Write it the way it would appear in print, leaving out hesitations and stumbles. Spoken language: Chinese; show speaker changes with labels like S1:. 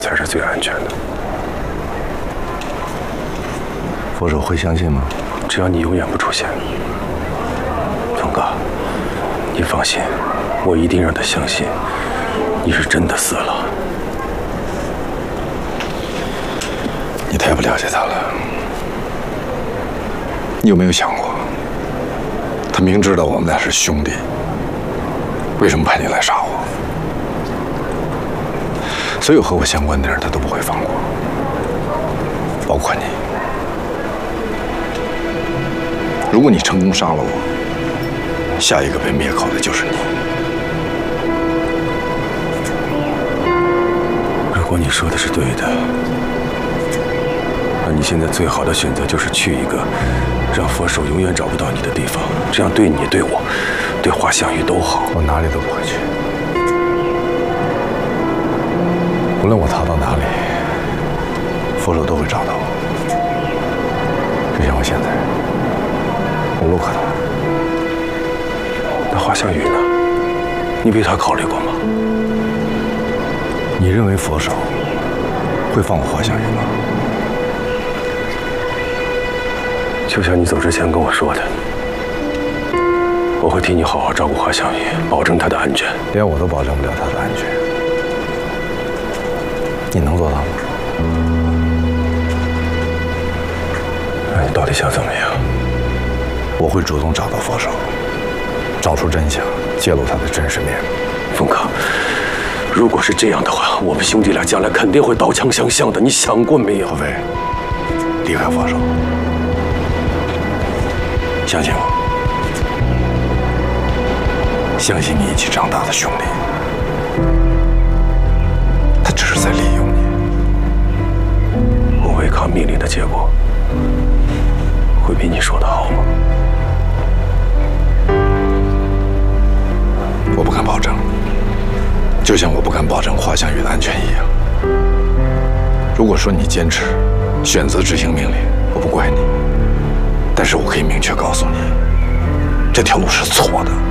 S1: 才是最安全的。
S2: 佛手会相信吗？
S1: 只要你永远不出现，峰哥，你放心，我一定让他相信你是真的死了。
S2: 你太不了解他了。你有没有想过，他明知道我们俩是兄弟，为什么派你来杀我？所有和我相关的人，他都不会放过，包括你。如果你成功杀了我，下一个被灭口的就是你。
S1: 如果你说的是对的，那你现在最好的选择就是去一个让佛手永远找不到你的地方，这样对你、对我、对华夏雨都好。
S2: 我哪里都不会去，无论我逃到哪里，佛手都会找到我。就像我现在，无路可逃。
S1: 那华夏雨呢？你为他考虑过吗？
S2: 你认为佛手会放过华夏雨吗？
S1: 就像你走之前跟我说的，我会替你好好照顾华夏雨，保证她的安全。
S2: 连我都保证不了她的安全，你能做到吗？
S1: 那你到底想怎么样？
S2: 我会主动找到佛手，找出真相，揭露他的真实面目。
S1: 峰哥，如果是这样的话，我们兄弟俩将来肯定会刀枪相向的，你想过没有？
S2: 合肥，离开佛手，相信我，相信你一起长大的兄弟，他只是在利用你。
S1: 我违抗命令的结果，会比你说的好吗？
S2: 我不敢保证，就像我不敢保证华夏雨的安全一样。如果说你坚持选择执行命令，我不怪你，但是我可以明确告诉你，这条路是错的。